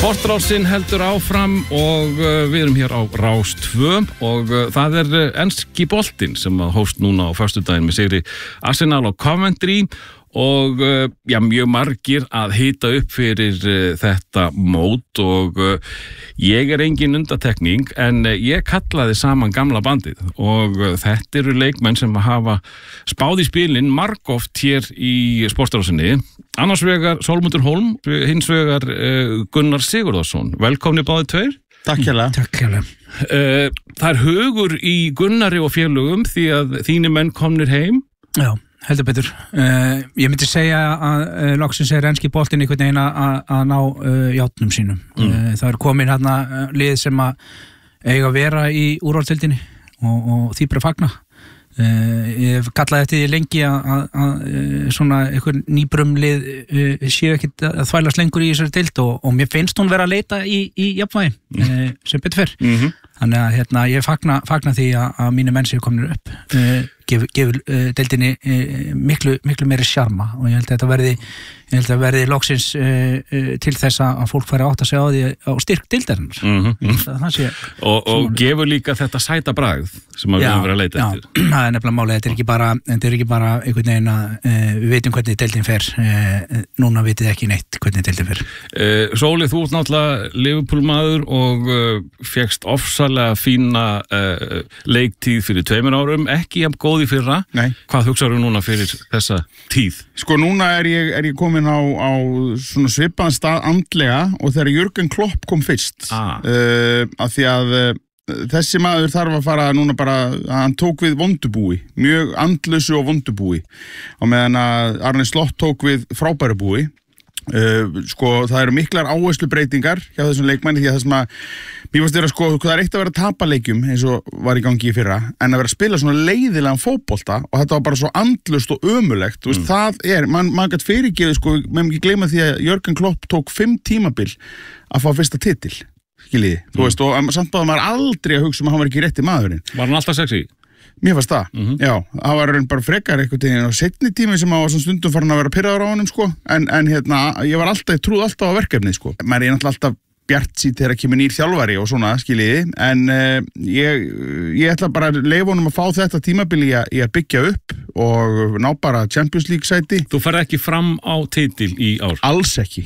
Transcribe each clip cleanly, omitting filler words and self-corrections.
Sportrásin heldur áfram og við erum hér á Rás 2 og það enski boltinn sem hófst núna á föstudaginn með sigri Arsenal og Coventry og mjög margir að hita upp fyrir þetta mót og ég engin undantekning en ég kallaði saman gamla bandið og þetta eru leikmenn sem hafa spáð í spilin margoft hér í Sportrásinni. Annars vegar Sólmundur Hólm, hins vegar Gunnar Sigurðarsson. Velkomni báðir tveir. Takk hérlega. Það hugur í Gunnari og félögum því að þínir menn komnir heim. Já, heldur betur. Ég myndi segja að loksins enski boltinn einhvern veginn að ná játnum sínum. Það komin hérna lið sem að eiga að vera í úrvalsdeildinni og því bara fagna. Ég hef kallaði eftir því lengi að svona einhver nýbrumlið séu ekkert að þvælast lengur í þessari deild og mér finnst hún vera að leita í jafnvægi sem betur fyrr. Þannig að ég fagna því að mínu menn séu komnir upp, gefur deildinni miklu meiri sjarma og ég held að þetta verði loksins til þess að fólk færi átt að segja á því á styrk deildarinnar. Og gefur líka þetta sæta bragð sem við höfum verið að leita eftir. Já, það nefnilega málið, þetta er ekki bara einhvern veginn að við veitum hvernig deildin fer, núna vitið ekki neitt hvernig deildin fer. Sóli, þú ert náttúrulega Liverpool maður og fékkst ofsalega fína leiktíð fyrir 2 árum, ekki jafn góð í fyrra. Nei. Hvað hugsaðu núna fyrir þessa tíð? Sko núna er ég komin á svona svipaðan stað andlega og þegar Jürgen Klopp kom fyrst af því að þessi maður þarf að fara núna bara, hann tók við vondubúi, mjög andlausu og vondubúi og meðan að Arne Slott tók við frábæru búi. Sko það eru miklar áherslubreitingar hjá þessum leikmanni því að það sem að mér fannst sko, það eitt að vera að tapa leikjum eins og var í gangi í fyrra en að vera að spila svona leiðilegan fótbolta og þetta var bara svo andlust og ömulegt veist, það mann gætt fyrirgefið sko, með ekki gleyma því að Jürgen Klopp tók 5 tímabil að fá fyrsta titil skiljiði, þú veist og samt báða maður aldrei að hugsa að hann var ekki rétti maðurinn. Var hann alltaf sexy? Mér fannst það, já, það var bara frekar einhvern veginn og seinni tími sem hann var svona stundum farin að vera pirraður á honum sko, en ég var ég trúði alltaf á verkefnið sko, maður er náttúrulega alltaf bjartsýn þegar kemur nýr þjálfari og svona skiljiði, en ég ætla bara að leyfa honum að fá þetta tímabili í að byggja upp og ná bara Champions League sæti. Þú ferð ekki fram á titil í ár? Alls ekki,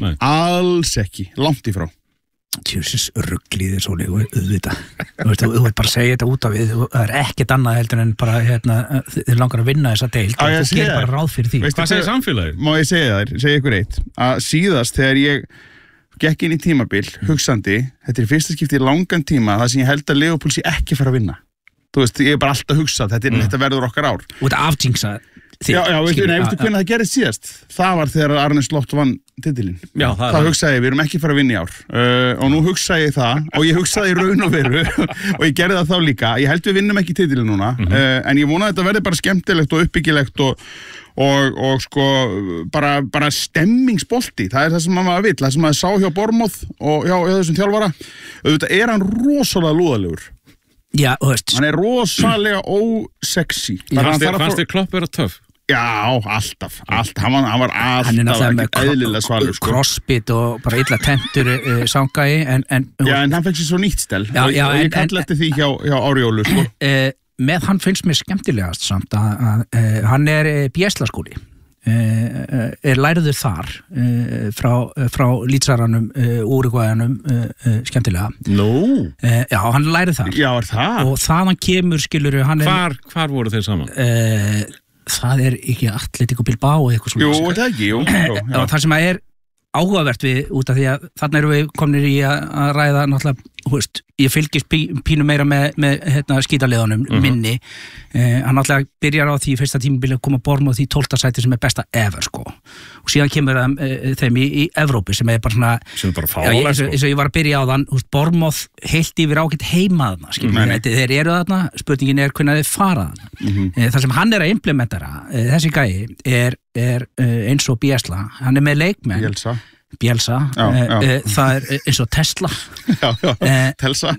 langt í frá. Tjúsis ruggliðir Sóli og auðvitað þú veit bara að segja þetta út af við það er ekkert annað heldur en bara þið langar að vinna þessa deild og þú gerir bara ráð fyrir því. Hvað segir samfélagið? Má ég segja ykkur eitt að síðast þegar ég gekk inn í tímabil hugsandi, þetta er fyrsta skipti í langan tíma það sem ég held að Liverpool sé ekki fara að vinna þú veist, ég er bara alltaf hugsað þetta verður okkar ár og þetta afjingsa Já, veistu hvernig það gerist síðast? Það var þegar Arne Slott vann titilinn. Já, það hugsaði ég, við erum ekki fara að vinna í ár. Og nú hugsaði ég það, og ég hugsaði í raun og veru, og ég gerði það þá líka. Ég held við vinnum ekki titilinn núna, en ég vona að þetta verði bara skemmtilegt og uppbyggilegt og sko, bara stemmingsbolti. Það er það sem maður vill, það sem maður sá hjá Bournemouth og hjá þessum þjálfara. Auðvitað er hann rosalega lúðalegur. Já, veist. Hann er rosalega ósexy. Fannst þér Klopp vera töff? Já, alltaf. Hann var alltaf ekki eðlilega svalur sko. Crossbit og bara illa tentur sangæi en hann fekk sér svo nýtt stel og ég kalli eftir því hjá Áriólu sko. Með hann finnst mér skemmtilegast samt að hann er Bieslaskóli er lærður þar frá lýtsaranum Úrugvæjanum skemmtilega já, hann lærði þar já, er það? Og þaðan kemur skilur hvar voru þeir saman? Það er ekki Atletico Bilbao eitthvað svona. Jú, það ekki, jú. Og það sem er áhugavert við út af því að þarna erum við komnir í að ræða náttúrulega, veist, ég fylgist pínu meira með skítaliðunum minni, hann náttúrulega byrjar á því fyrsta tímabili að koma Bournemouth í 12. sæti sem er besta ever sko og síðan kemur þeim í Evrópu sem er bara svona fáránlegt sko. eins og ég var að byrja á þann, Bournemouth heilt yfir ágætt heima þarna þeir eru þarna, spurningin er hvernig þeir fara þarna það sem hann er að implementara þessi gæi er eins og Bielsa, hann er með leikmenn Bielsa, það er eins og Tesla Telsa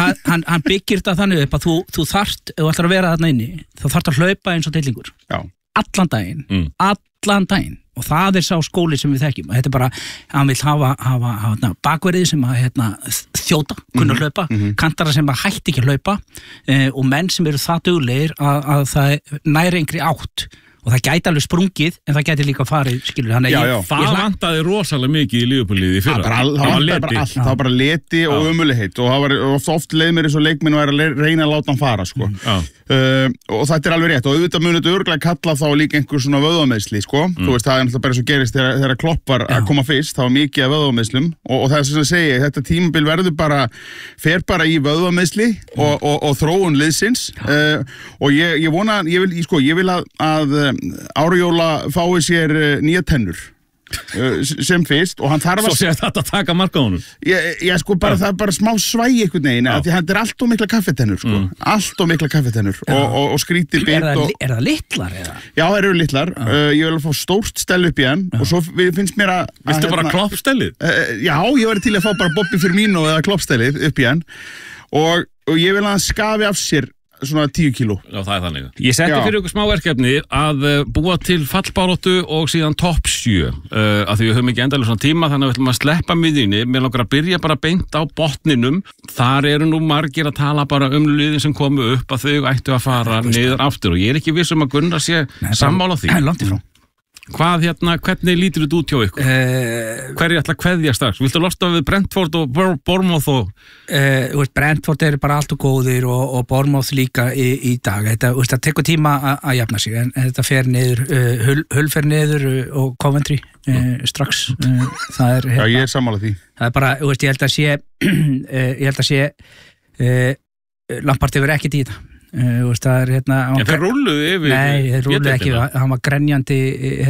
hann byggir þetta þannig upp að þú þarft, ef þú ætlar að vera þarna inni þá þarft að hlaupa eins og deillingur allan daginn og það sá skóli sem við þekkjum og þetta bara, hann vil hafa bakverðið sem að þjóta, kunna hlaupa, kantara sem að hætti ekki að hlaupa og menn sem eru það duglegir að það næri engri átt og það gæti alveg sprungið en það gæti líka farið, skilur það vantaði rosalega mikið í Liverpool-liði fyrra það var bara leti og umuligheit og það var oft leið mér eins og leikminn og að reyna að láta hann fara sko. Og þetta alveg rétt og auðvitað munið örglega kalla þá líka einhver svona vöðvameðsli sko. Þú veist, það náttúrulega bara svo gerist þegar Klopp var að koma fyrst, það var mikið af vöðvameðslum og það sem að segja, þetta tímabil verður fer bara í vöðvameðsli og þróun liðsins og ég vona, ég vil að Árjóla fái sér nýja tennur sem fyrst og hann þarf Svo sé þetta að taka marka á honum Já, sko, bara það bara smá svægi einhvern veginn af því hann allt of mikla kaffetennur sko. Allt of mikla kaffetennur og skrítið bit Er það litlar eða? Já, það eru litlar ég vil að fá stórt stell upp í hann og svo finnst mér að Viltu bara kloppstellið? Já, ég væri til að fá bara Bobby Firmino eða kloppstellið upp í hann og ég vil að hann skafi af sér svona 10 kíló. Já, það þannig. Ég setti fyrir ykkur smá verkefni að búa til fallbaráttu og síðan topp 7 af því við höfum ekki endalega svona tíma þannig að við ætlum að sleppa miðjunni. Mér langar að byrja bara beint á botninum. Þar eru nú margir að tala bara liðin sem komu upp að þau ættu að fara niður aftur og ég ekki viss að Gunnar sé sammála því. Langt ifrá. Hvernig lítur þetta út hjá ykkur? Hverju ætla að kveðja strax? Viltu losna við Brentford og Bournemouth og... Brentford eru bara allt og góðir og Bournemouth líka í dag. Þetta tekur tíma að jafna sig en þetta fer niður, Hull fer niður og Coventry strax. Það Já, ég sammála því. Það bara, ég held að sé Lampard hefur ekkert í þetta. Það en þeir rúluðu yfir Nei, þeir rúluðu ekki, hann var grenjandi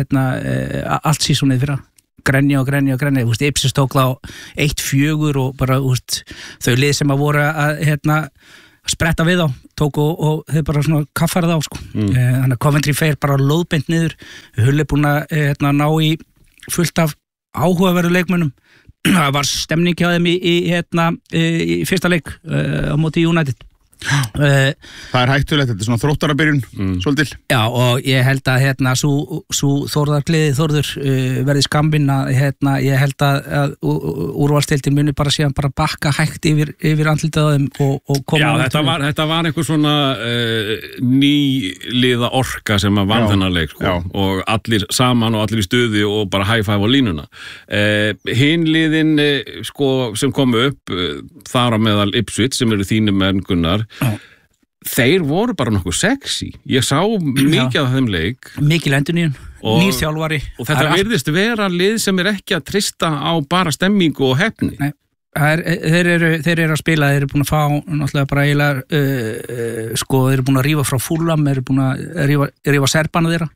allt sísonið fyrir grenja Ipsis tók þá 1-4 og bara þau lið sem að voru að spretta við á tók og þau bara svona kaffarið á sko. Þannig að Coventry fer bara lóðbeint niður Hull búin að ná í fullt af áhugaverðu leikmönnum það var stemning hjá þeim í fyrsta leik á móti United Það hættulegt, þetta svona þróttarabyrjun svolítil. Já, og ég held að svo Þórðargliði Þórður verði skambinn að ég held að úrvalstildin muni bara síðan bara bakka hægt yfir andlitið á þeim og koma. Já, þetta var einhver svona nýliða orka sem að vann þennan leik sko. Og allir saman og allir í stuði og bara high five á línuna. Hinn liðin sko, sem komu upp þar á meðal Ipswich sem eru þínir menn Gunnar þeir voru bara nokkuð sexy ég sá mikið af þeim leik mikil endurnýjun, nýr þjálfari og þetta virðist vera lið sem ekki að trista á bara stemmingu og hefni. Nei, þeir eru að spila, þeir eru búin að fá náttúrulega bara eiginlega sko, þeir eru búin að rífa frá Fulham, þeir eru búin að rífa serbana þeirra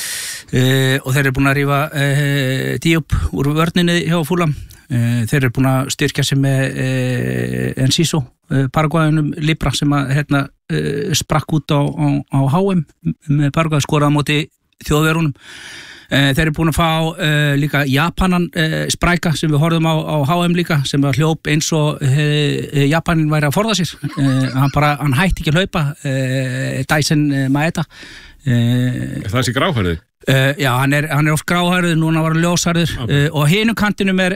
og þeir eru búin að rífa Diop úr vörninni hjá Fulham þeir eru búin að styrkja sig með Enciso Paraguayanum Libra sem að sprakk út á HM með Paraguay skoraði á móti þjóðverunum þeir eru búin að fá líka Japanan Spræka sem við horfum á HM líka sem var hljóp eins og Japanin væri að forða sér hann hætti ekki að hlaupa Dyson Maeda Það sé gráhærið? Já, hann er oft gráhærið, núna var hann ljóshærið og hinum kantinum er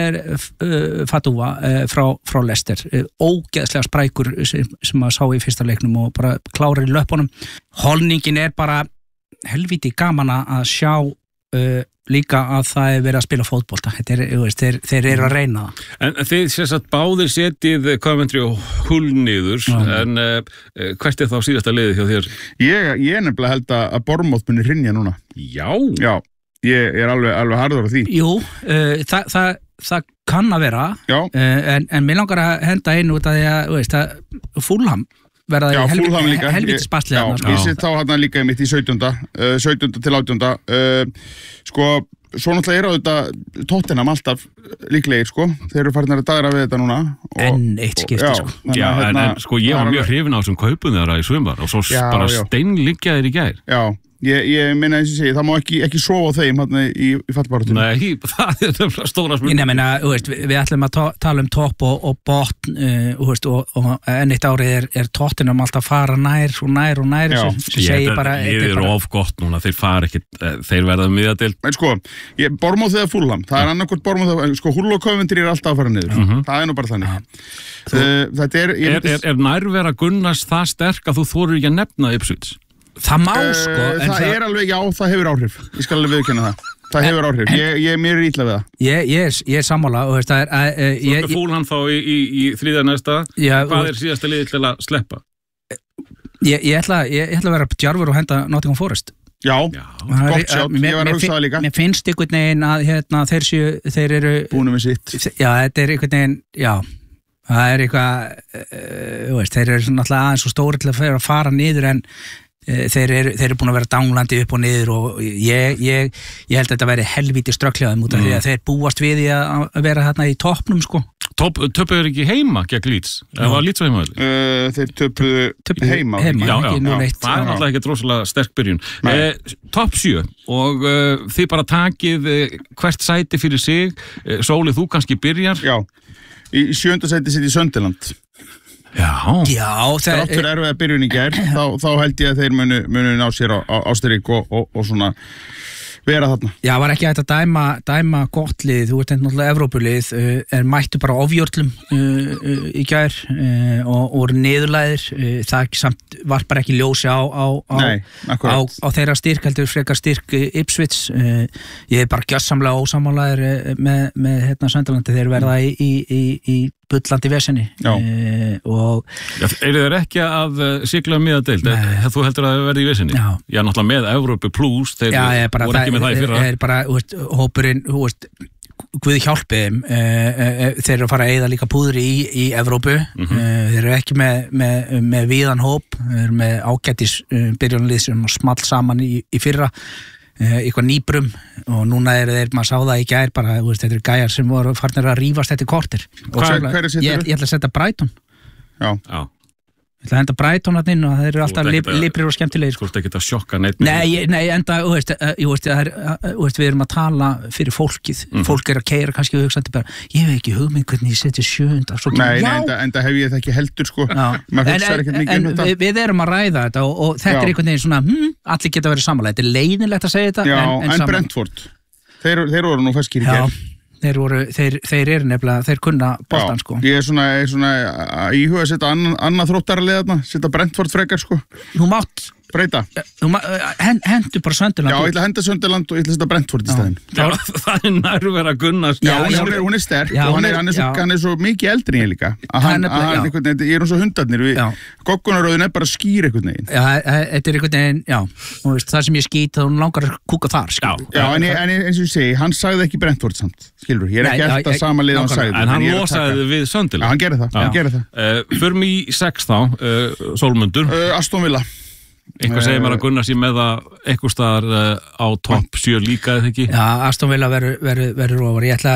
Fatuva frá Leicester ógeðslega sprækur sem maður sá í fyrsta leiknum og bara klárar í löpunum holningin er bara helvíti gaman að sjá líka að það er verið að spila fótbolta þeir eru að reyna það En þið sérst báðir setið Coventry og Hull niður en hvert er þá síðasta liðið hjá þér? Ég nefnilega held að Bournemouth muni hrynja núna Já, ég er alveg harður á því Jú, það kann að vera en mér langar að henda einu út af því að Fulham verða helvítis bastlið ég sitt þá hann líka mitt í 17. til 18. Sko, svo náttúrulega er á þetta Tottenham alltaf líklegir sko þeir eru farin að dagra við þetta núna en eitt skipti sko Já, en sko ég var mjög hrifin á þessum kaupum þeirra í sumar og svo bara steinliggja þeir í gær Já, Ég minna eins og segi, það má ekki sofa á þeim hérna í fallbaráttunni. Nei, það er stóra spurning. Ég meina, við ætlum að tala topp og botn, og enn eitt árið er Tottenham alltaf fara nær og nær Ég er of gott núna, þeir fara ekki, þeir verða miðjadeild. En sko, Bournemouth eða Fulham, það annarkvort Bournemouth, sko, Hull og Coventry er alltaf að fara niður. Það er nú bara þannig. Þetta er nærvera Gunnars það sterk að þú þorir ekki að nefna Ipswich? Það má sko það er alveg, já, það hefur áhrif. Ég skal alveg viðurkenna það hefur áhrif, mér er illa við það. Ég er sammála og Svo er Fulham þá í þriðja næsta. Hvað er síðasta liðið til að sleppa? Ég ætla að vera djarfur og henda Nottingham Forest. Já, gott sjátt, ég var að hugsa það líka. Mér finnst einhvern veginn að þeir eru búnum við sitt. Já, þetta er einhvern veginn, já, það er eitthvað, þeir eru náttúrulega aðeins svo stóri til að fara niður en þeir eru búin að vera danglandi upp og niður og ég held að þetta veri helvíti strögglegaðum út af því að þeir búast við í að vera þarna í toppnum sko. Töpuður ekki heima gegn Leeds? Það var Leeds á heimavelli? Þeir töpuðu heima. Já, það er náttúrulega ekki rosalega sterk byrjun. Topp 7 og þið bara takið hvert sæti fyrir sig. Sóli, þú kannski byrjar? Já, í 7. sæti sitt í Sunderland. Já, þráttur erfið að byrjun í gær þá held ég að þeir munu ná sér á styrk og svona vera þarna. Já, var ekki hægt að dæma gott lið, þú ert náttúrulega Evrópulið, mættu bara ofjörlum í gær og voru niðurlæðir, það samt var bara ekki ljósi á þeirra styrk, heldur frekar styrk Ipswich. Ég er bara gjörsamlega ósamálaður með Söndalandi, þeir verða í bullandi vesenni og eru þeir ekki að sigla miðadeild? Þú heldur að það verði í vesenni? Já, náttúrulega með Evrópu plus, þeir voru ekki með það í fyrra. Það er bara, hópurinn, Guð hjálpi þeim, þeir eru að fara að eyða líka púðri í Evrópu, þeir eru ekki með víðan hóp, þeir eru með ágætis byrjunlið sem small saman í fyrra, eitthvað nýbrum og núna þeir, maður sá það í gær bara, þetta eru gæjar sem voru farnir að rífast þetta kortir. Ég ætla að setja Brighton. Já. Ég ætla að henda Brighton að inn og það eru alltaf liprir og skemmtilegir. Þú ert ekki að sjokka neitt. Nei, enda, við erum að tala fyrir fólkið. Fólk er að keyra kannski og hugsaði bara, ég hef ekki hugmynd hvernig ég setja 7. Nei, enda hef ég það ekki heldur, sko. En við erum að ræða þetta og þetta er einhvern veginn svona, allir geta verið samanlega. Þetta er leiðinlegt að segja þetta. Já, en Brentford, þeir voru nú feskir í gerð. Þeir eru nefnilega, þeir kunna boltan sko. Ég er svona íhuga að setja annað þróttaralið, setja Brentford frekar sko. Þú mátt breyta. Hendu bara Sunderland. Já, ég ætla að henda Sunderland og ég ætla að setja Brentford í staðinn. Já, það er nærvera Gunnars. Já, hún er sterk og hann er svo mikið eldri en ég líka. Ég er svo hundarnir, goggunaröðin er bara skýr einhvern veginn. Já, þetta er einhvern veginn, já, það sem ég skýt, þá langar að kúka þar. Já, en eins og ég segi, hann sagði ekki Brentford samt, skilur, ég er ekki alltaf sama lið hann sagði. En hann losaði við Sunderland. Já, hann gerði það. Förum í 6 þá, Sólmundur. Aston Villa. Eitthvað segir mér að Gunnar sé með það eitthvað staðar á topp 7 líka eða ekki? Já, Aston Villa verður ofar. Ég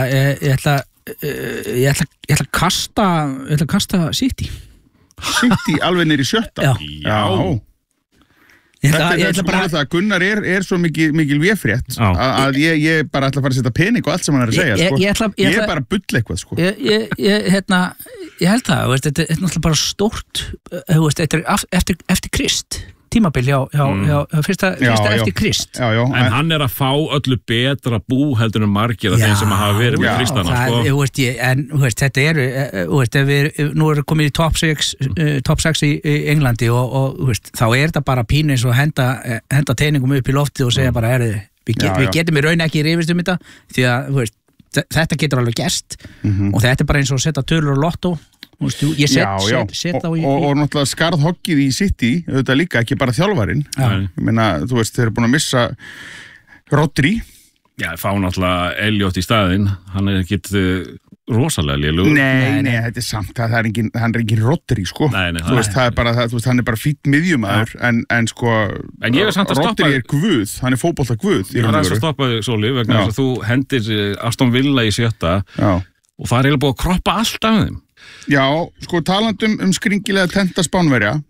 ætla að kasta City. City alveg niður í 7. Já. Þetta er bara það að Gunnar er svo mikil véfrétt að ég bara ætla að fara að setja pening og allt sem hann er að segja sko. Ég er bara bull eitthvað sko. Ég held það, þetta er náttúrulega bara stórt, þetta er eftir Krist tímabil hjá fyrsta eftir Krist. En hann er að fá öllu betra bú heldur en margir af þeim sem hafa verið með Kristana sko. En þetta eru nú er komið í top 6 í Englandi og þá er þetta bara pínu eins og henda teiningum upp í loftið og segja bara við getum í raun ekki rifist þetta því að þetta getur alveg gerst og þetta er bara eins og að setja tölur og lottó. Ég set á í og náttúrulega skarðhoggið í City auðvitað líka, ekki bara þjálfarinn. Ég meina, þú veist, þeir eru búin að missa Rodri. Já, fá náttúrulega Elliot í staðinn, hann er ekkit rosalega lélugur. Nei, þetta er samt hann er engin Rodri, sko. Þú veist, það er bara það, þú veist, hann er bara fínn miðjumaður, en sko Rodri er guð, hann er fótbolta guð. Ég var aðeins að stoppa þig, Sóli, vegna þess að þú hendir Aston Villa í 7. og það er eiginlega búið að kroppa allt af þeim. Já, sko talandum skringilega tenta Spánverja,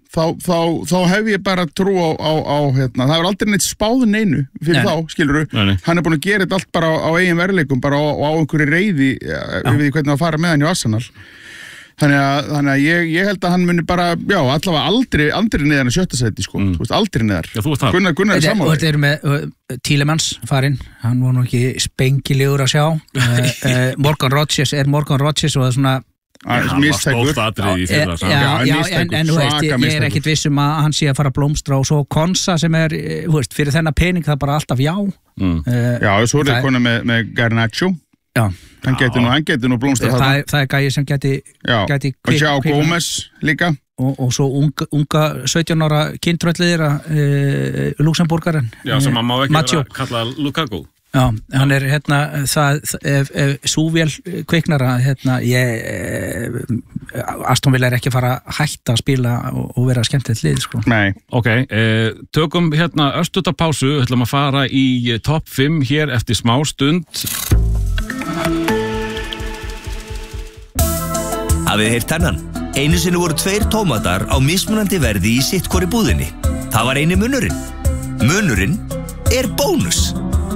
þá hef ég bara trú á hérna, það er aldrei neitt spáð neinu fyrir þá, skilurðu, hann búin að gera þetta allt bara á eigin veruleikum, bara á einhverju reiði yfir því hvernig að fara með hann í Arsenal. Þannig að ég held að hann muni bara, allavega aldrei niður en að 7. sæti, sko, aldrei niður. Já, þú veist það. Gunnar er sammála. Og þetta eru með Tielemans farinn, hann var nú ekki spengilegur að sjá. Morgan Rodgers og það er svona mistækur. En þú veist, ég er ekkit viss að hann sé að fara að blómstra og svo Konsa sem fyrir þennan pening það bara alltaf já. Já, svo er það konu með Garnacho. Já. Hann getur nú blómstra það. Það er gæði sem geti og sjá Gómez líka. Og svo unga 17 ára kyntrölliðir Luxemburgarinn. Já, sem að má ekki kalla Lukaku. Já, hann er ef Súvél kviknara Aston Villa er ekki fara að hætta að spila og vera skemmtilegt lið, sko. Nei. Ok, tökum örstuta pásu, ætlum að fara í topp 5 hér eftir smá stund. Hafið heyrt þennan? Einu sinni voru 2 tómatar á mismunandi verði í sitt hvori búðinni. Það var eini munurinn. Munurinn er bónus.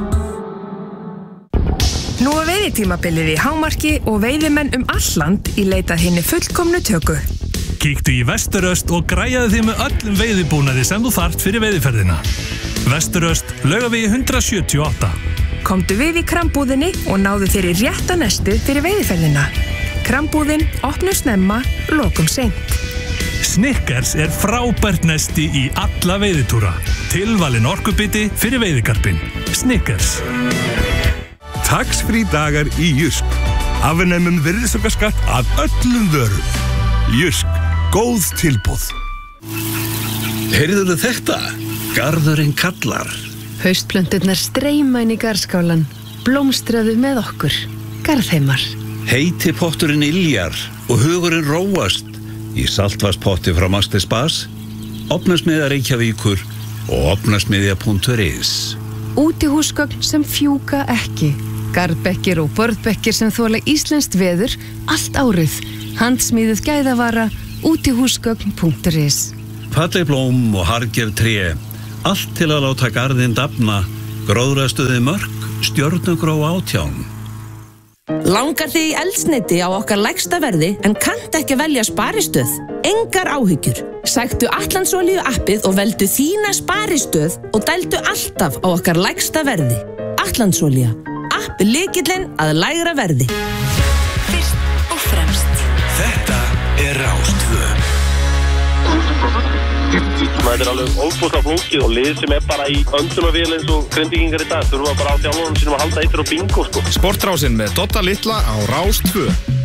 Nú er veiðitímabilið í hámarki og veiðimenn all land í leitað hinni fullkomnu töku. Kíktu í Vesturöst og græjaðu þig með öllum veiðibúnaði sem þú þarft fyrir veiðiferðina. Vesturöst, Laugavegi 178. Komdu við í krambúðinni og náðu þér í rétta nestu fyrir veiðiferðina. Krambúðin opnum snemma, lokum seint. Snickers er frábært nesti í alla veiðitúra. Tilvalin orkubiti fyrir veiðikarpin. Snickers. Tax-free dagar í Jysk. Afnemum virðisaukaskatt af öllum vörum. Jysk, góð tilboð. Heyrðuðu þetta? Garðurinn kallar. Haustplönturnar streyma inn í garðskálan. Blómstraðu með okkur. Garðheimar. Heiti potturinn iljar og hugurinn róast. Í saltvarspotti frá Master Spas, Ofnasmiðja Reykjavíkur og ofnasmiðja.is. Útihúsgögn sem fjúka ekki. Garðbekkir og borðbekkir sem þola íslenskt veður allt árið. Handsmíðuð gæðavara, útihúsgögn.is. Falleg blóm og harðgerð tré. Allt til að láta garðinn dafna. Gróðrastuði mörk, stjörnugró 18. Langar þig í eldsneyti á okkar lægsta verði en kannt ekki velja sparistöð? Engar áhyggjur. Sæktu Atlandsolíu appið og veldu þína sparistöð og dældu alltaf á okkar lægsta verði. Atlandsolía. App lykillinn að lægra verði. Fyrst og fremst. Þetta er Rás 2. Þetta er alveg óbúslega flókið og lið sem bara í öndunarvél eins og Grindvíkingar í dag þurfa bara á þjálfarunum sínum að halda eittir og bingo, sko. Sportrásin með Dodda Litla á Rás 2.